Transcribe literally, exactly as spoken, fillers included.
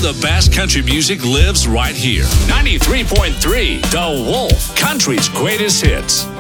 the best country music lives right here. ninety-three point three The Wolf, country's greatest hits.